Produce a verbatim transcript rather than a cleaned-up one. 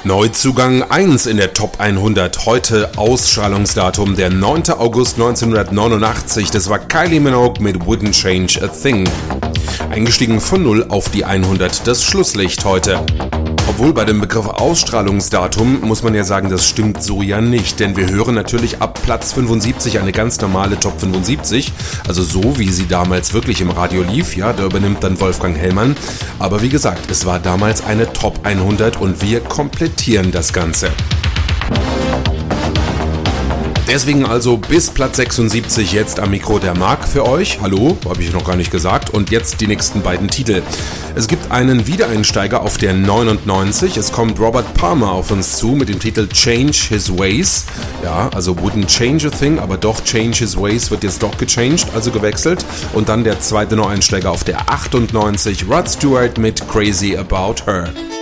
Neuzugang eins in der Top hundert. Heute Ausstrahlungsdatum der neunter August neunzehnhundertneunundachtzig. Das war Kylie Minogue mit Wouldn't Change a Thing. Eingestiegen von null auf die hundert. Das Schlusslicht heute. Obwohl bei dem Begriff Ausstrahlungsdatum muss man ja sagen, das stimmt so ja nicht, denn wir hören natürlich ab Platz fünfundsiebzig eine ganz normale Top fünfundsiebzig, also so wie sie damals wirklich im Radio lief, ja, da übernimmt dann Wolfgang Hellmann, aber wie gesagt, es war damals eine Top hundert und wir komplettieren das Ganze. Deswegen also bis Platz sechsundsiebzig jetzt am Mikro der Marc für euch. Hallo, habe ich noch gar nicht gesagt. Und jetzt die nächsten beiden Titel. Es gibt einen Wiedereinsteiger auf der neunundneunzig. Es kommt Robert Palmer auf uns zu mit dem Titel Change His Ways. Ja, also wouldn't change a thing, aber doch Change His Ways wird jetzt doch gechanged, also gewechselt. Und dann der zweite Neueinsteiger auf der achtundneunzig. Rod Stewart mit Crazy About Her.